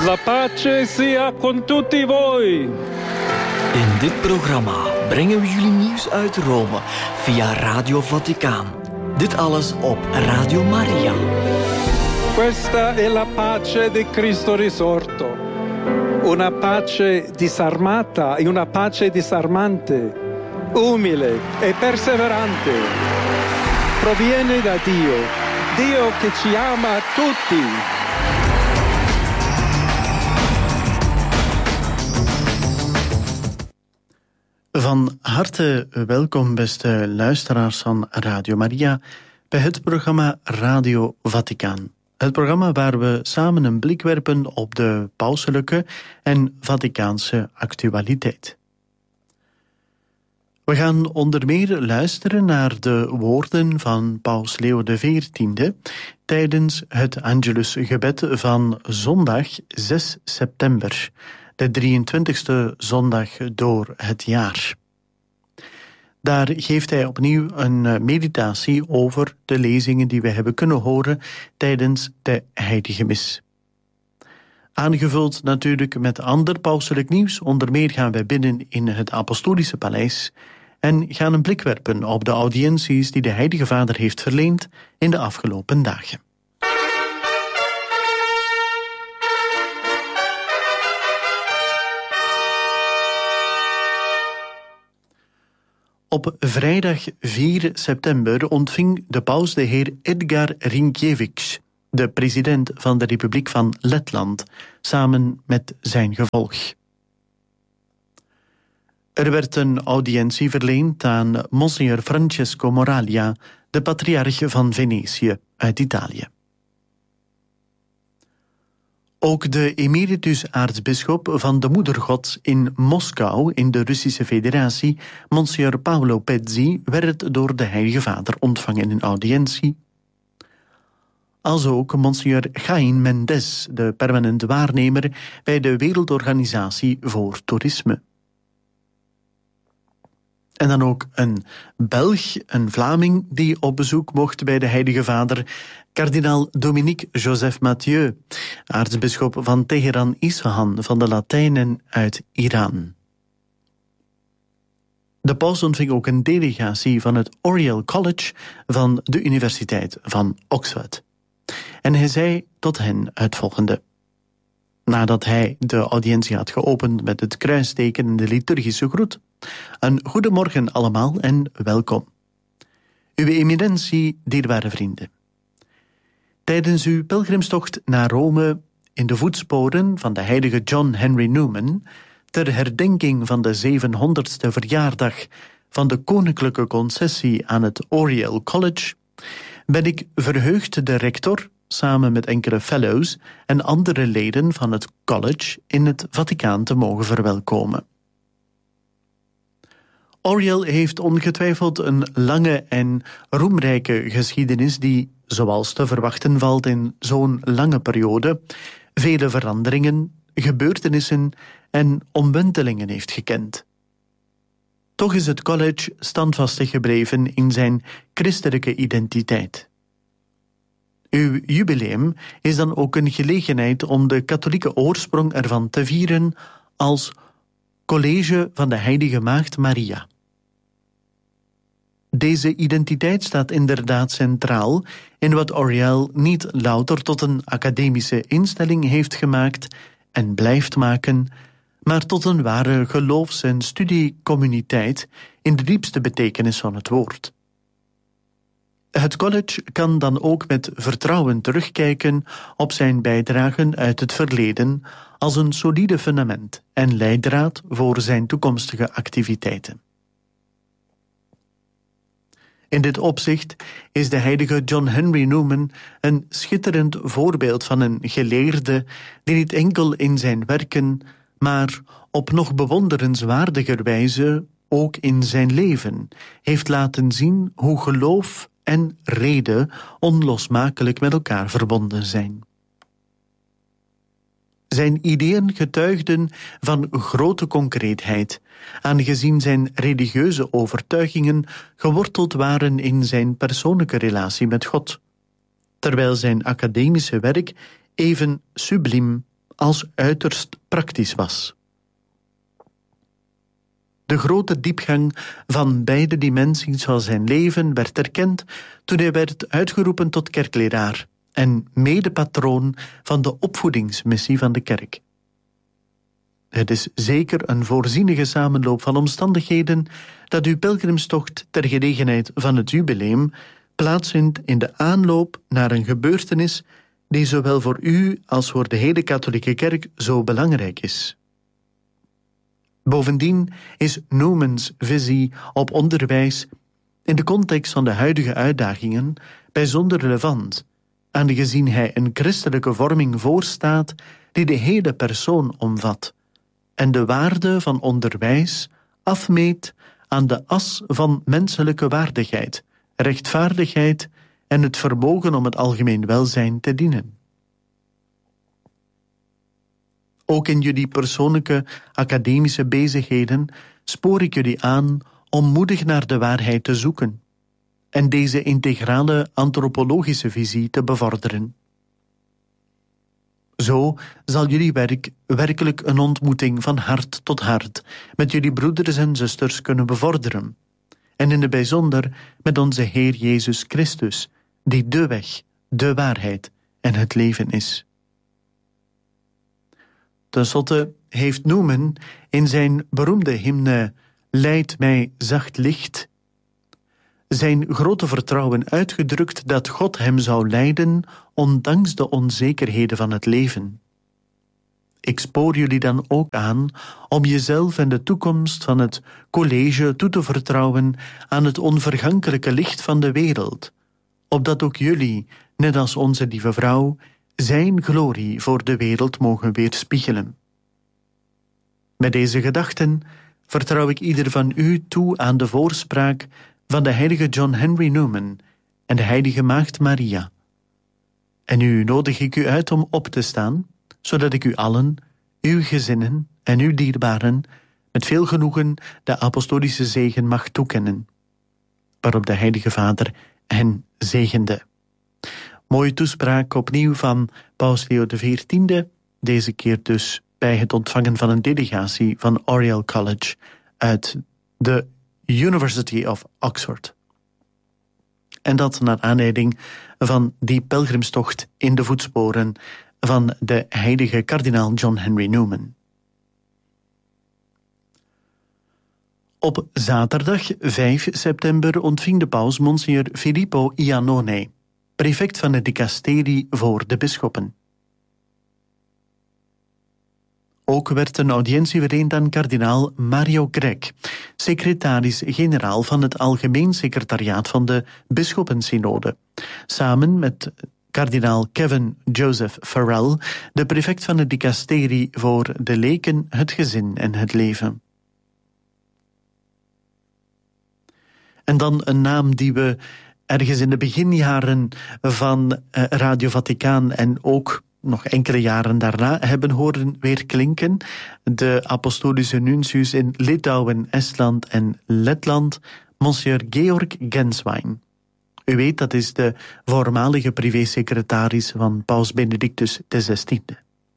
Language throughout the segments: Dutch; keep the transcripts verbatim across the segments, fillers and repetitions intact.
La pace sia con tutti voi. In dit programma brengen we jullie nieuws uit Rome via Radio Vaticaan. Dit alles op Radio Maria. Questa è la pace di Cristo risorto. Una pace disarmata e una pace disarmante, umile e perseverante. Proviene da Dio, Dio che ci ama tutti. Van harte welkom, beste luisteraars van Radio Maria, bij het programma Radio Vaticaan. Het programma waar we samen een blik werpen op de pauselijke en Vaticaanse actualiteit. We gaan onder meer luisteren naar de woorden van Paus Leo de veertiende tijdens het Angelusgebed van zondag zes september, de drieëntwintigste zondag door het jaar. Daar geeft hij opnieuw een meditatie over de lezingen die we hebben kunnen horen tijdens de Heilige Mis. Aangevuld natuurlijk met ander pauselijk nieuws. Onder meer gaan wij binnen in het Apostolische Paleis en gaan een blik werpen op de audiënties die de Heilige Vader heeft verleend in de afgelopen dagen. Op vrijdag vier september ontving de paus de heer Edgar Rinkiewicz, de president van de Republiek van Letland, samen met zijn gevolg. Er werd een audiëntie verleend aan Monsignor Francesco Moraglia, de patriarch van Venetië uit Italië. Ook de emeritus-aartsbisschop van de Moedergods in Moskou in de Russische Federatie, Monsignor Paolo Pezzi, werd door de Heilige Vader ontvangen in audiëntie. Als ook Monsignor Jaime Mendes, de permanente waarnemer bij de Wereldorganisatie voor Toerisme. En dan ook een Belg, een Vlaming, die op bezoek mocht bij de Heilige Vader, kardinaal Dominique Joseph Mathieu, aartsbisschop van Teheran Isfahan van de Latijnen uit Iran. De paus ontving ook een delegatie van het Oriel College van de Universiteit van Oxford. En hij zei tot hen het volgende. Nadat hij de audiëntie had geopend met het kruisteken en de liturgische groet. Een goedemorgen allemaal en welkom. Uw eminentie, dierbare vrienden. Tijdens uw pelgrimstocht naar Rome in de voetsporen van de heilige John Henry Newman, ter herdenking van de zevenhonderdste verjaardag van de koninklijke concessie aan het Oriel College, ben ik verheugd de rector, samen met enkele fellows en andere leden van het college in het Vaticaan te mogen verwelkomen. Oriel heeft ongetwijfeld een lange en roemrijke geschiedenis die, zoals te verwachten valt in zo'n lange periode, vele veranderingen, gebeurtenissen en omwentelingen heeft gekend. Toch is het college standvastig gebleven in zijn christelijke identiteit. Uw jubileum is dan ook een gelegenheid om de katholieke oorsprong ervan te vieren als College van de Heilige Maagd Maria. Deze identiteit staat inderdaad centraal in wat Oriel niet louter tot een academische instelling heeft gemaakt en blijft maken, maar tot een ware geloofs- en studiecommuniteit in de diepste betekenis van het woord. Het college kan dan ook met vertrouwen terugkijken op zijn bijdragen uit het verleden als een solide fundament en leidraad voor zijn toekomstige activiteiten. In dit opzicht is de heilige John Henry Newman een schitterend voorbeeld van een geleerde die niet enkel in zijn werken, maar op nog bewonderenswaardiger wijze ook in zijn leven heeft laten zien hoe geloof en rede onlosmakelijk met elkaar verbonden zijn. Zijn ideeën getuigden van grote concreetheid, aangezien zijn religieuze overtuigingen geworteld waren in zijn persoonlijke relatie met God, terwijl zijn academische werk even subliem als uiterst praktisch was. De grote diepgang van beide dimensies van zijn leven werd erkend toen hij werd uitgeroepen tot kerkleraar en medepatroon van de opvoedingsmissie van de kerk. Het is zeker een voorzienige samenloop van omstandigheden dat uw pelgrimstocht ter gelegenheid van het jubileum plaatsvindt in de aanloop naar een gebeurtenis die zowel voor u als voor de hele katholieke kerk zo belangrijk is. Bovendien is Newmans visie op onderwijs in de context van de huidige uitdagingen bijzonder relevant, aangezien hij een christelijke vorming voorstaat die de hele persoon omvat en de waarde van onderwijs afmeet aan de as van menselijke waardigheid, rechtvaardigheid en het vermogen om het algemeen welzijn te dienen. Ook in jullie persoonlijke academische bezigheden spoor ik jullie aan om moedig naar de waarheid te zoeken en deze integrale antropologische visie te bevorderen. Zo zal jullie werk werkelijk een ontmoeting van hart tot hart met jullie broeders en zusters kunnen bevorderen, en in het bijzonder met onze Heer Jezus Christus, die de weg, de waarheid en het leven is. Ten slotte heeft Newman in zijn beroemde hymne Leid mij zacht licht zijn grote vertrouwen uitgedrukt dat God hem zou leiden ondanks de onzekerheden van het leven. Ik spoor jullie dan ook aan om jezelf en de toekomst van het college toe te vertrouwen aan het onvergankelijke licht van de wereld, opdat ook jullie, net als onze lieve vrouw, zijn glorie voor de wereld mogen weerspiegelen. Met deze gedachten vertrouw ik ieder van u toe aan de voorspraak van de heilige John Henry Newman en de heilige Maagd Maria. En nu nodig ik u uit om op te staan, zodat ik u allen, uw gezinnen en uw dierbaren met veel genoegen de apostolische zegen mag toekennen, waarop de heilige Vader hen zegende. Mooie toespraak opnieuw van Paus Leo de veertiende, deze keer dus bij het ontvangen van een delegatie van Oriel College uit de University of Oxford. En dat naar aanleiding van die pelgrimstocht in de voetsporen van de heilige kardinaal John Henry Newman. Op zaterdag vijf september ontving de paus Monsignor Filippo Iannone, prefect van het dicasterie voor de bisschoppen. Ook werd een audiëntie verleend aan kardinaal Mario Grech, secretaris-generaal van het Algemeen Secretariaat van de Bisschoppensynode, samen met kardinaal Kevin Joseph Farrell, de prefect van het dicasterie voor de leken, het gezin en het leven. En dan een naam die we ergens in de beginjaren van Radio Vaticaan en ook nog enkele jaren daarna hebben horen weerklinken. De apostolische nuntius in Litouwen, Estland en Letland, Monsieur Georg Genswein. U weet, dat is de voormalige privésecretaris van paus Benedictus de zestiende.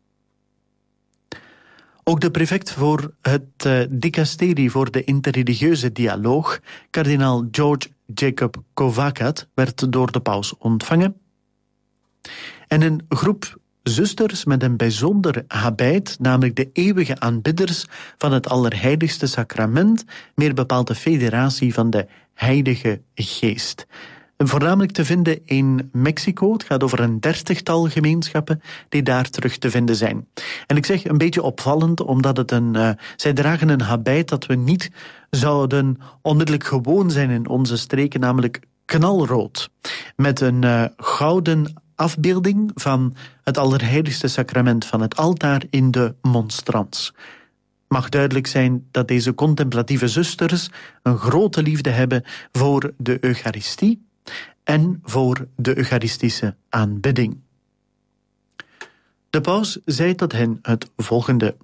Ook de prefect voor het uh, dicasterie voor de interreligieuze dialoog, kardinaal George Jacob Kovakat, werd door de paus ontvangen. En een groep zusters met een bijzonder habit, namelijk de eeuwige aanbidders van het Allerheiligste Sacrament, meer bepaald de Federatie van de Heilige Geest. Voornamelijk te vinden in Mexico. Het gaat over een dertigtal gemeenschappen die daar terug te vinden zijn. En ik zeg een beetje opvallend, omdat het een, uh, zij dragen een habit dat we niet zouden onmiddellijk gewoon zijn in onze streken, namelijk knalrood. Met een uh, gouden afbeelding van het Allerheiligste Sacrament van het altaar in de monstrans. Mag duidelijk zijn dat deze contemplatieve zusters een grote liefde hebben voor de Eucharistie en voor de Eucharistische aanbidding. De paus zei tot hen het volgende: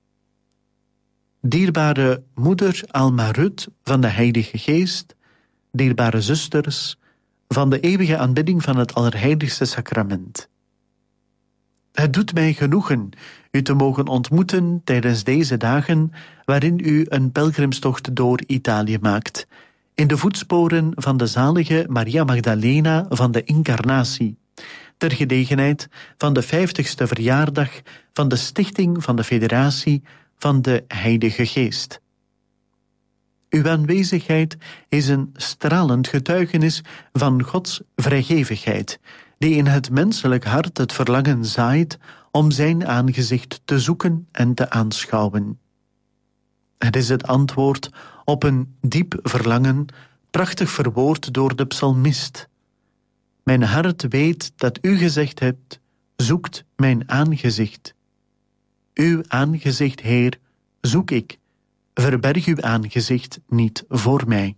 Dierbare moeder Alma Rut van de Heilige Geest, dierbare zusters van de eeuwige aanbidding van het Allerheiligste Sacrament. Het doet mij genoegen u te mogen ontmoeten tijdens deze dagen waarin u een pelgrimstocht door Italië maakt, in de voetsporen van de zalige Maria Magdalena van de Incarnatie, ter gelegenheid van de vijftigste verjaardag van de stichting van de Federatie van de Heilige Geest. Uw aanwezigheid is een stralend getuigenis van Gods vrijgevigheid, die in het menselijk hart het verlangen zaait om zijn aangezicht te zoeken en te aanschouwen. Het is het antwoord op een diep verlangen, prachtig verwoord door de psalmist. Mijn hart weet dat u gezegd hebt, zoekt mijn aangezicht. Uw aangezicht, Heer, zoek ik. Verberg uw aangezicht niet voor mij.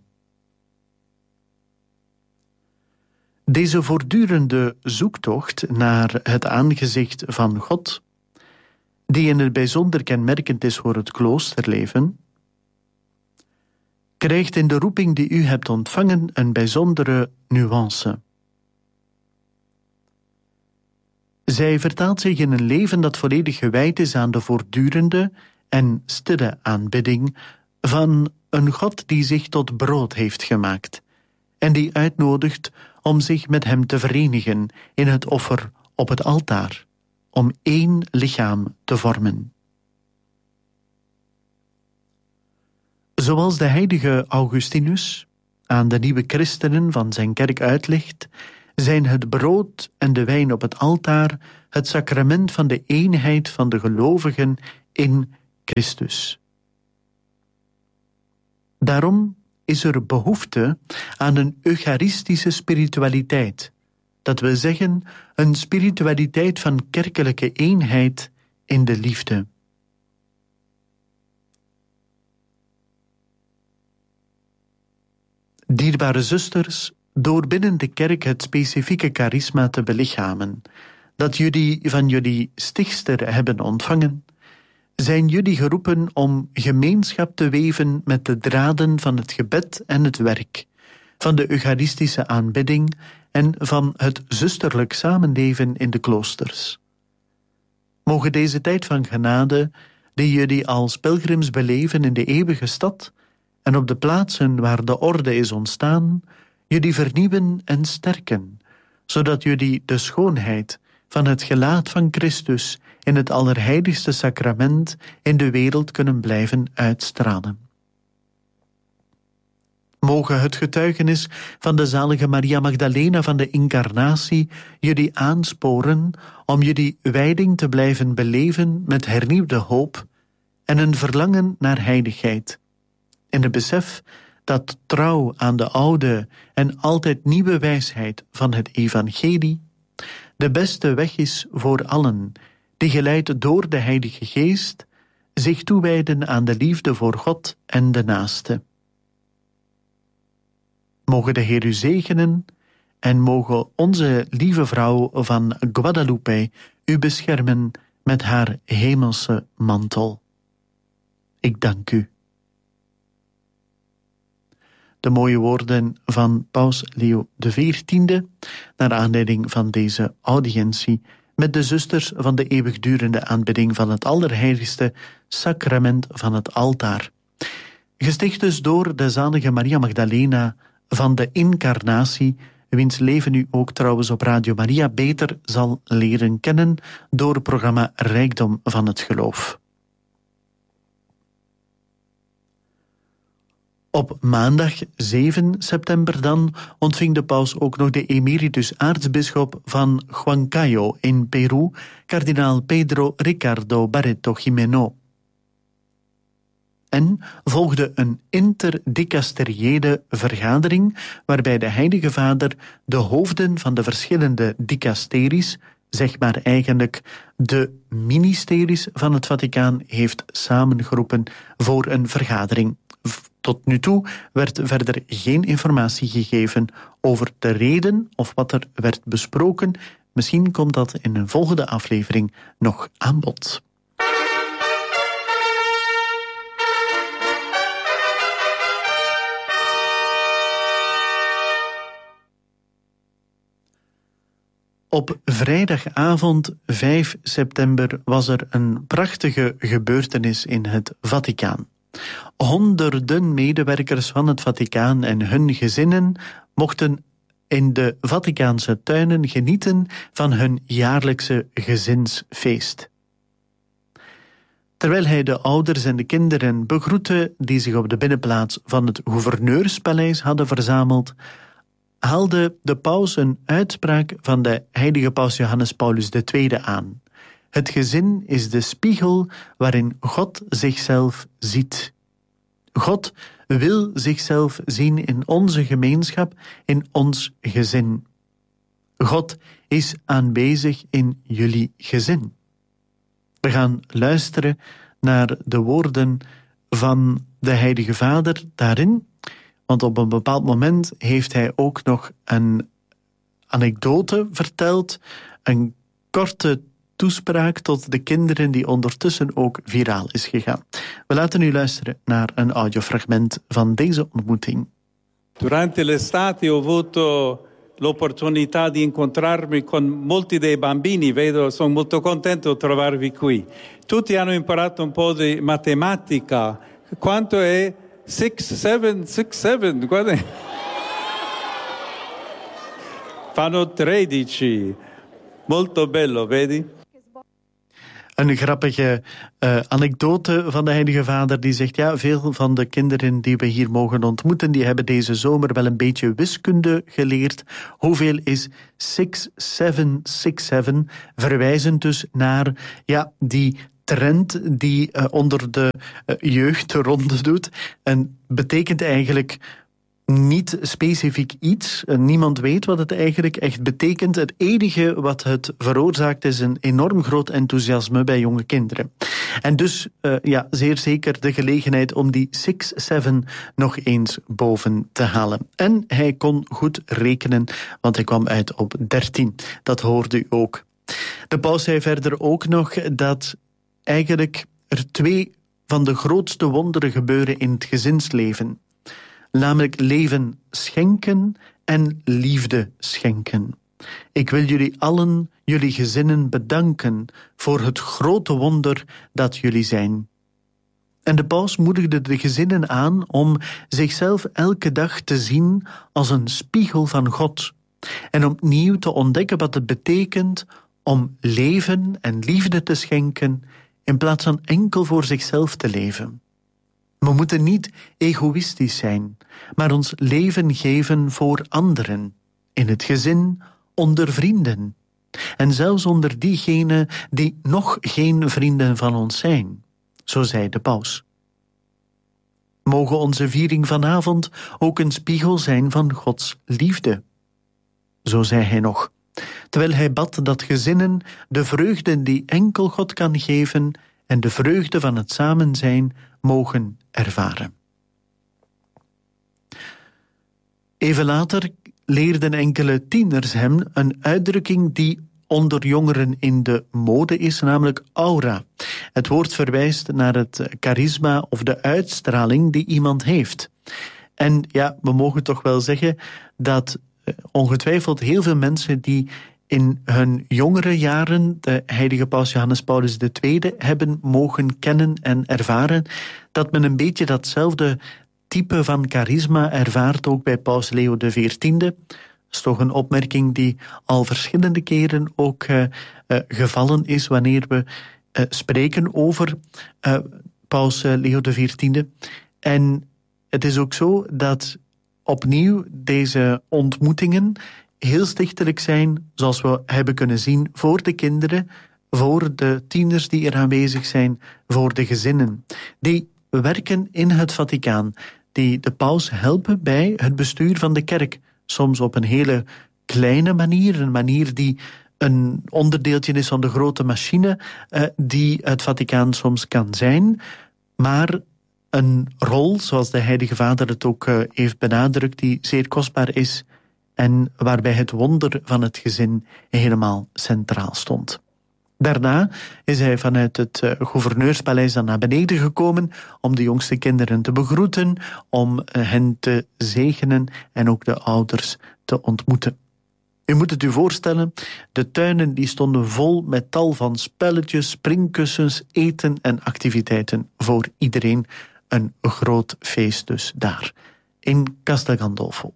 Deze voortdurende zoektocht naar het aangezicht van God, die in het bijzonder kenmerkend is voor het kloosterleven, krijgt in de roeping die u hebt ontvangen een bijzondere nuance. Zij vertaalt zich in een leven dat volledig gewijd is aan de voortdurende en stille aanbidding van een God die zich tot brood heeft gemaakt en die uitnodigt om zich met hem te verenigen in het offer op het altaar, om één lichaam te vormen. Zoals de heilige Augustinus aan de nieuwe christenen van zijn kerk uitlegt, zijn het brood en de wijn op het altaar het sacrament van de eenheid van de gelovigen in Christus. Daarom is er behoefte aan een eucharistische spiritualiteit, dat wil zeggen een spiritualiteit van kerkelijke eenheid in de liefde. Dierbare zusters, door binnen de kerk het specifieke charisma te belichamen, dat jullie van jullie stichtster hebben ontvangen, zijn jullie geroepen om gemeenschap te weven met de draden van het gebed en het werk, van de eucharistische aanbidding en van het zusterlijk samenleven in de kloosters. Mogen deze tijd van genade, die jullie als pelgrims beleven in de eeuwige stad en op de plaatsen waar de orde is ontstaan, jullie vernieuwen en sterken, zodat jullie de schoonheid van het gelaat van Christus in het allerheiligste sacrament in de wereld kunnen blijven uitstralen. Mogen het getuigenis van de zalige Maria Magdalena van de Incarnatie jullie aansporen om jullie wijding te blijven beleven met hernieuwde hoop en een verlangen naar heiligheid, in het besef dat trouw aan de oude en altijd nieuwe wijsheid van het evangelie de beste weg is voor allen die geleid door de Heilige Geest zich toewijden aan de liefde voor God en de naaste. Mogen de Heer u zegenen en mogen onze lieve vrouw van Guadalupe u beschermen met haar hemelse mantel. Ik dank u. De mooie woorden van Paus Leo de veertiende, naar aanleiding van deze audiëntie met de zusters van de eeuwigdurende aanbidding van het allerheiligste sacrament van het altaar. Gesticht dus door de zalige Maria Magdalena van de Incarnatie, wiens leven u ook trouwens op Radio Maria beter zal leren kennen door het programma Rijkdom van het Geloof. Op maandag zeven september dan ontving de paus ook nog de emeritus aartsbisschop van Huancayo in Peru, kardinaal Pedro Ricardo Barreto Jimeno. En volgde een interdicasteriële vergadering waarbij de Heilige Vader de hoofden van de verschillende dicasteries, zeg maar eigenlijk de ministeries van het Vaticaan, heeft samengeroepen voor een vergadering. Tot nu toe werd verder geen informatie gegeven over de reden of wat er werd besproken. Misschien komt dat in een volgende aflevering nog aan bod. Op vrijdagavond vijf september was er een prachtige gebeurtenis in het Vaticaan. Honderden medewerkers van het Vaticaan en hun gezinnen mochten in de Vaticaanse tuinen genieten van hun jaarlijkse gezinsfeest. Terwijl hij de ouders en de kinderen begroette die zich op de binnenplaats van het gouverneurspaleis hadden verzameld, haalde de paus een uitspraak van de heilige paus Johannes Paulus de Tweede aan. Het gezin is de spiegel waarin God zichzelf ziet. God wil zichzelf zien in onze gemeenschap, in ons gezin. God is aanwezig in jullie gezin. We gaan luisteren naar de woorden van de Heilige Vader daarin, want op een bepaald moment heeft hij ook nog een anekdote verteld, een korte toespraak tot de kinderen die ondertussen ook viraal is gegaan. We laten u luisteren naar een audiofragment van deze ontmoeting. Durante l'estate ho avuto l'opportunità di incontrarmi con molti dei bambini, vedo, sono molto contento di trovarvi qui. Tutti hanno imparato un po' di matematica. Quanto è? Six, seven, six, seven, guarda. Fanno tredici. Molto bello, vedi? Een grappige uh, anekdote van de Heilige Vader die zegt, ja, veel van de kinderen die we hier mogen ontmoeten, die hebben deze zomer wel een beetje wiskunde geleerd. Hoeveel is six, seven, six, seven? Verwijzend dus naar, ja, die trend die uh, onder de uh, jeugd de ronde doet. En betekent eigenlijk niet specifiek iets. Niemand weet wat het eigenlijk echt betekent. Het enige wat het veroorzaakt is een enorm groot enthousiasme bij jonge kinderen. En dus, uh, ja, zeer zeker de gelegenheid om die six seven nog eens boven te halen. En hij kon goed rekenen, want hij kwam uit op dertien. Dat hoorde u ook. De paus zei verder ook nog dat eigenlijk er twee van de grootste wonderen gebeuren in het gezinsleven. Namelijk leven schenken en liefde schenken. Ik wil jullie allen, jullie gezinnen bedanken voor het grote wonder dat jullie zijn. En de paus moedigde de gezinnen aan om zichzelf elke dag te zien als een spiegel van God. En opnieuw te ontdekken wat het betekent om leven en liefde te schenken in plaats van enkel voor zichzelf te leven. We moeten niet egoïstisch zijn, maar ons leven geven voor anderen, in het gezin, onder vrienden. En zelfs onder diegenen die nog geen vrienden van ons zijn, zo zei de paus. Mogen onze viering vanavond ook een spiegel zijn van Gods liefde, zo zei hij nog, terwijl hij bad dat gezinnen de vreugde die enkel God kan geven en de vreugde van het samen zijn mogen ervaren. Even later leerden enkele tieners hem een uitdrukking die onder jongeren in de mode is, namelijk aura. Het woord verwijst naar het charisma of de uitstraling die iemand heeft. En ja, we mogen toch wel zeggen dat ongetwijfeld heel veel mensen die in hun jongere jaren de heilige paus Johannes Paulus de Tweede hebben mogen kennen en ervaren, dat men een beetje datzelfde type van charisma ervaart ook bij paus Leo de Veertiende. Dat is toch een opmerking die al verschillende keren ook uh, uh, gevallen is wanneer we uh, spreken over uh, paus uh, Leo de Veertiende. En het is ook zo dat opnieuw deze ontmoetingen heel stichtelijk zijn, zoals we hebben kunnen zien, voor de kinderen, voor de tieners die er aanwezig zijn, voor de gezinnen. Die werken in het Vaticaan, die de paus helpen bij het bestuur van de kerk. Soms op een hele kleine manier, een manier die een onderdeeltje is van de grote machine, uh, die het Vaticaan soms kan zijn, maar een rol, zoals de Heilige Vader het ook uh, heeft benadrukt, die zeer kostbaar is en waarbij het wonder van het gezin helemaal centraal stond. Daarna is hij vanuit het uh, gouverneurspaleis dan naar beneden gekomen om de jongste kinderen te begroeten, om uh, hen te zegenen en ook de ouders te ontmoeten. U moet het u voorstellen, de tuinen die stonden vol met tal van spelletjes, springkussens, eten en activiteiten voor iedereen. Een groot feest dus daar, in Castel Gandolfo.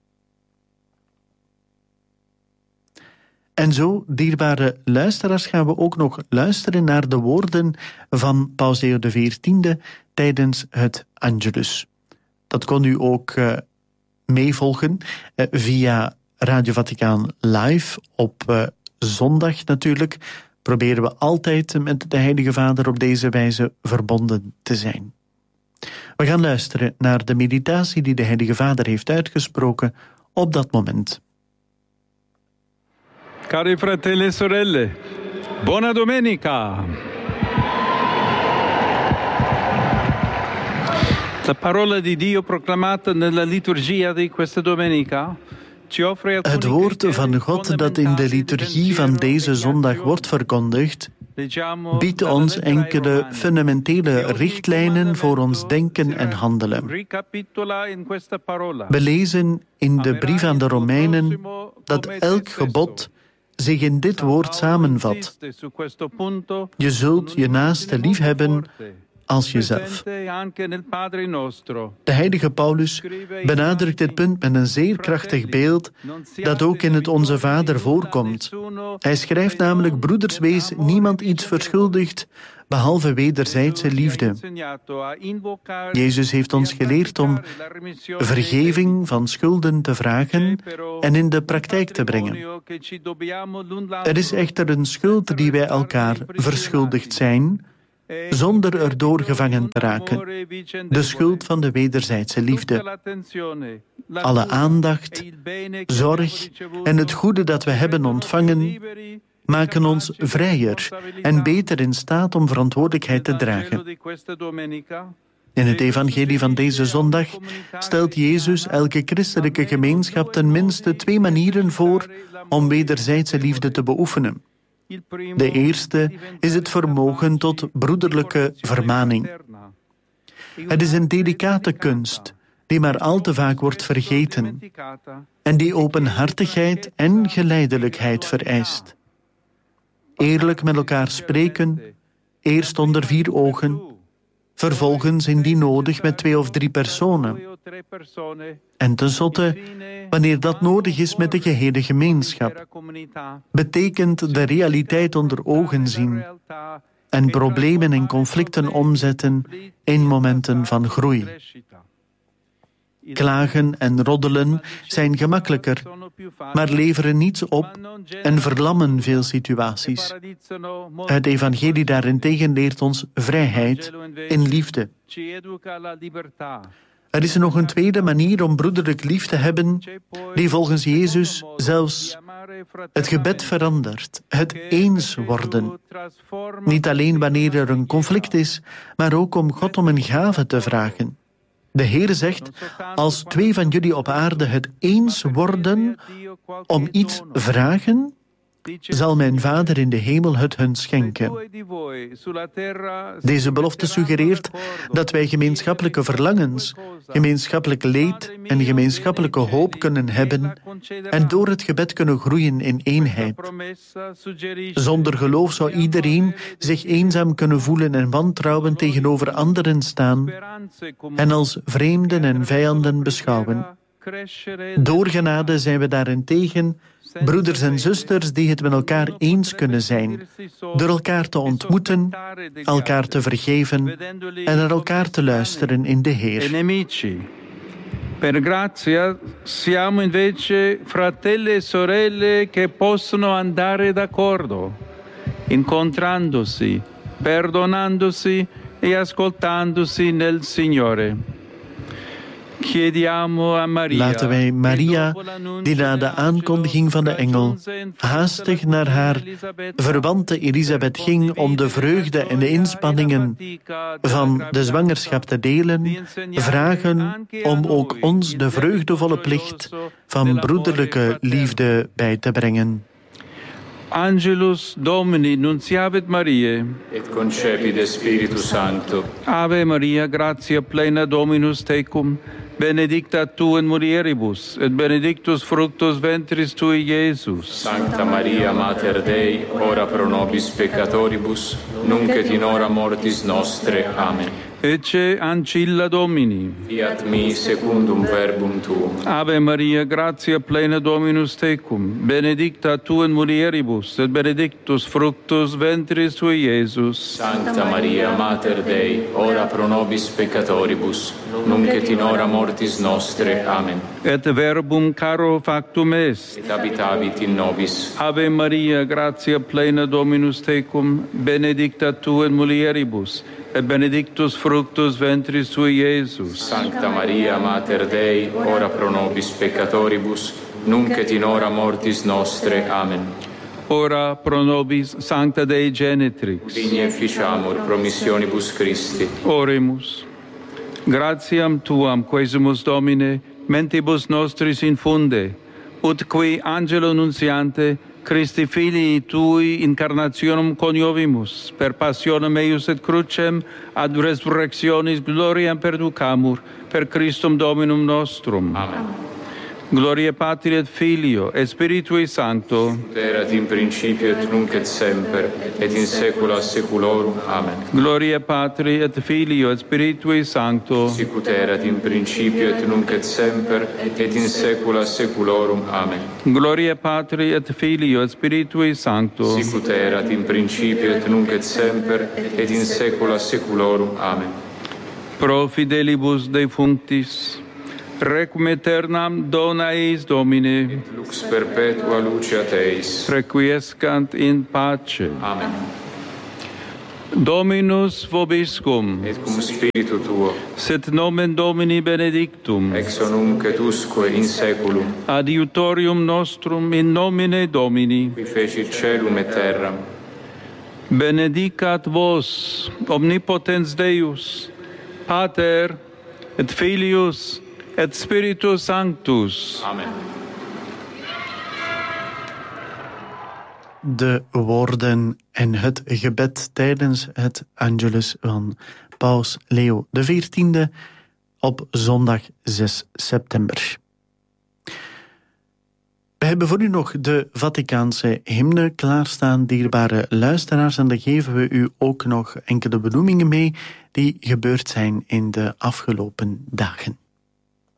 En zo, dierbare luisteraars, gaan we ook nog luisteren naar de woorden van Paus Leo de veertiende tijdens het Angelus. Dat kon u ook uh, meevolgen uh, via Radio Vaticaan Live op uh, zondag natuurlijk. Proberen we altijd met de Heilige Vader op deze wijze verbonden te zijn. We gaan luisteren naar de meditatie die de Heilige Vader heeft uitgesproken op dat moment. Cari fratelli e sorelle, buona domenica! La parola di Dio proclamata nella liturgia di questa domenica ci offre alcuni Het woord van God dat in de liturgie van deze zondag wordt verkondigd, biedt ons enkele fundamentele richtlijnen voor ons denken en handelen. We lezen in de brief aan de Romeinen dat elk gebod zich in dit woord samenvat. Je zult je naaste liefhebben als jezelf. De heilige Paulus benadrukt dit punt met een zeer krachtig beeld dat ook in het Onze Vader voorkomt. Hij schrijft namelijk: broeders, wees niemand iets verschuldigd behalve wederzijdse liefde. Jezus heeft ons geleerd om vergeving van schulden te vragen en in de praktijk te brengen. Er is echter een schuld die wij elkaar verschuldigd zijn, zonder erdoor gevangen te raken. De schuld van de wederzijdse liefde. Alle aandacht, zorg en het goede dat we hebben ontvangen maken ons vrijer en beter in staat om verantwoordelijkheid te dragen. In het evangelie van deze zondag stelt Jezus elke christelijke gemeenschap ten minste twee manieren voor om wederzijdse liefde te beoefenen. De eerste is het vermogen tot broederlijke vermaning. Het is een delicate kunst die maar al te vaak wordt vergeten en die openhartigheid en geleidelijkheid vereist. Eerlijk met elkaar spreken, eerst onder vier ogen, vervolgens indien nodig met twee of drie personen. En tenslotte, wanneer dat nodig is, met de gehele gemeenschap. Betekent de realiteit onder ogen zien en problemen en conflicten omzetten in momenten van groei. Klagen en roddelen zijn gemakkelijker, maar leveren niets op en verlammen veel situaties. Het evangelie daarentegen leert ons vrijheid in liefde. Er is nog een tweede manier om broederlijk lief te hebben, die volgens Jezus zelfs het gebed verandert, het eens worden. Niet alleen wanneer er een conflict is, maar ook om God om een gave te vragen. De Heer zegt, als twee van jullie op aarde het eens worden om iets vragen, zal mijn Vader in de hemel het hun schenken. Deze belofte suggereert dat wij gemeenschappelijke verlangens, gemeenschappelijk leed en gemeenschappelijke hoop kunnen hebben en door het gebed kunnen groeien in eenheid. Zonder geloof zou iedereen zich eenzaam kunnen voelen en wantrouwen tegenover anderen staan en als vreemden en vijanden beschouwen. Door genade zijn we daarentegen broeders en zusters die het met elkaar eens kunnen zijn, door elkaar te ontmoeten, elkaar te vergeven en naar elkaar te luisteren in de Heer. Per grazia siamo invece fratelli e sorelle che possono andare d'accordo, incontrandosi, perdonandosi e ascoltandosi nel Signore. Laten wij Maria, die na de aankondiging van de engel haastig naar haar verwante Elisabeth ging om de vreugde en de inspanningen van de zwangerschap te delen, vragen om ook ons de vreugdevolle plicht van broederlijke liefde bij te brengen. Angelus Domini, nunciavit Mariae. Et concepit Spiritus Sancto. Ave Maria, gratia plena Dominus tecum, benedicta tu in mulieribus, et benedictus fructus ventris tui, Iesus. Sancta Maria, Mater Dei, ora pro nobis peccatoribus, nunc et in hora mortis nostre. Amen. Ecce ancilla Domini. Fiat mi secundum verbum tuum. Ave Maria, gratia plena Dominus tecum, benedicta tu in mulieribus, et benedictus fructus ventris tui, Iesus. Sancta Maria, Mater Dei, ora pro nobis peccatoribus, nunc et in hora mortis nostre. Amen. Et verbum caro factum est. Et habitavit in nobis. Ave Maria, gratia plena Dominus tecum, benedicta tu in mulieribus, et benedictus fructus ventris tui, Iesus. Sancta Maria, Mater Dei, ora pro nobis peccatoribus, nunc et in hora mortis nostre. Amen. Ora pro nobis Sancta Dei Genitrix. Digne efficiamur promissionibus Christi. Oremus. Gratiam tuam quesumus Domine, mentibus nostris infunde, ut qui angelo nuntiante Christi filii tui incarnationem coniovimus, per passionem eius et crucem ad resurrectionis gloriam perducamur, per Christum Dominum nostrum. Amen. Gloria Patri et Filio et Spiritui Sancto. Erat in principio et nunc et semper, et in saecula saeculorum. Amen. Gloria Patri et Filio et Spiritui Sancto. Sicut erat in principio et nunc et semper, et in saecula saeculorum. Amen. Gloria Patri et Filio et Spiritui Sancto. Sicut erat in principio et nunc et semper, et in saecula saeculorum. Amen. Pro fidelibus defunctis, requiem aeternam dona eis Domine, Lux perpetua luceat eis. requiescant in pace. Amen. Dominus vobiscum, Et cum spiritu tuo, sit nomen Domini benedictum, ex nunc et usque in saeculum, adiutorium nostrum in nomine Domini, qui fecit caelum et terram. benedicat vos, omnipotens Deus, Pater et Filius et Spiritus Sanctus. Amen. De woorden en het gebed tijdens het Angelus van Paus Leo de veertiende op zondag zes september. We hebben voor u nog de Vaticaanse hymne klaarstaan, dierbare luisteraars, en daar geven we u ook nog enkele benoemingen mee die gebeurd zijn in de afgelopen dagen.